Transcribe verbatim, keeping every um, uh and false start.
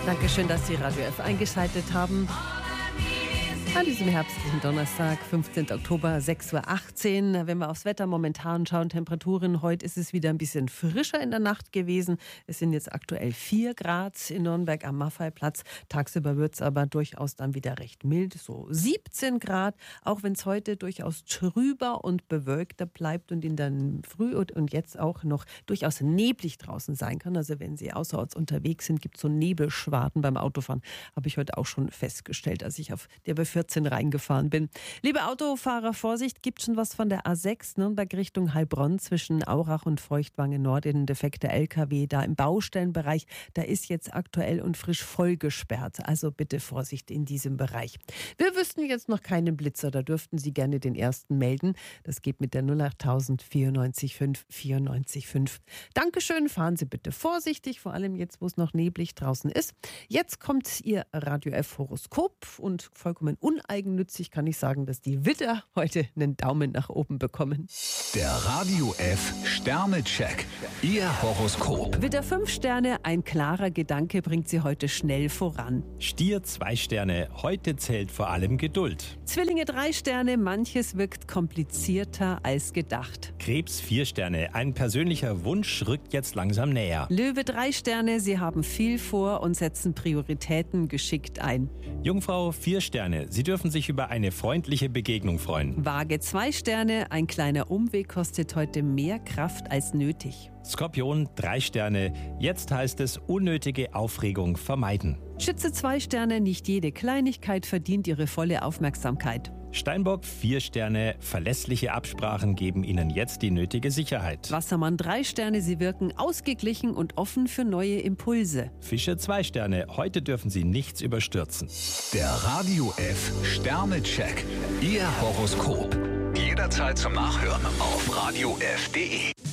Dankeschön, dass Sie Radio F eingeschaltet haben. An diesem herbstlichen Donnerstag, fünfzehnten Oktober, sechs Uhr achtzehn. Wenn wir aufs Wetter momentan schauen, Temperaturen, heute ist es wieder ein bisschen frischer in der Nacht gewesen. Es sind jetzt aktuell vier Grad in Nürnberg am Maffeiplatz. Tagsüber wird es aber durchaus dann wieder recht mild, so siebzehn Grad. Auch wenn es heute durchaus trüber und bewölkter bleibt und in der Früh und jetzt auch noch durchaus neblig draußen sein kann. Also wenn Sie außerorts unterwegs sind, gibt es so Nebelschwaden beim Autofahren. Habe ich heute auch schon festgestellt, als ich auf der B vierzehn reingefahren bin. Liebe Autofahrer, Vorsicht, gibt schon was von der A sechs Nürnberg Richtung Heilbronn zwischen Aurach und Feuchtwangen Nord in defekter L K W da im Baustellenbereich. Da ist jetzt aktuell und frisch voll gesperrt. Also bitte Vorsicht in diesem Bereich. Wir wüssten jetzt noch keinen Blitzer, da dürften Sie gerne den ersten melden. Das geht mit der null acht tausend vierundneunzig fünf vierundneunzig fünf. Dankeschön, fahren Sie bitte vorsichtig, vor allem jetzt, wo es noch neblig draußen ist. Jetzt kommt Ihr Radio F Horoskop und vollkommen uneigennützig kann ich sagen, dass die Widder heute einen Daumen nach oben bekommen. Der Radio F Sternecheck. Ihr Horoskop. Widder fünf Sterne, ein klarer Gedanke bringt Sie heute schnell voran. Stier zwei Sterne, heute zählt vor allem Geduld. Zwillinge drei Sterne, manches wirkt komplizierter als gedacht. Krebs vier Sterne, ein persönlicher Wunsch rückt jetzt langsam näher. Löwe drei Sterne, Sie haben viel vor und setzen Prioritäten geschickt ein. Jungfrau vier Sterne, Sie dürfen sich über eine freundliche Begegnung freuen. Waage zwei Sterne, ein kleiner Umweg kostet heute mehr Kraft als nötig. Skorpion drei Sterne, jetzt heißt es unnötige Aufregung vermeiden. Schütze zwei Sterne, nicht jede Kleinigkeit verdient Ihre volle Aufmerksamkeit. Steinbock vier Sterne, verlässliche Absprachen geben Ihnen jetzt die nötige Sicherheit. Wassermann drei Sterne, Sie wirken ausgeglichen und offen für neue Impulse. Fische zwei Sterne, heute dürfen Sie nichts überstürzen. Der Radio F Sternecheck. Ihr Horoskop. Jederzeit zum Nachhören auf radio f punkt de.